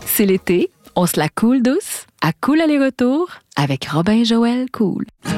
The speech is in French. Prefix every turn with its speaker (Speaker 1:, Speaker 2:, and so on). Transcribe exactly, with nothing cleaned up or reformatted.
Speaker 1: C'est l'été, on se la coule douce, à Cool aller-retour avec Robin Joël Cool.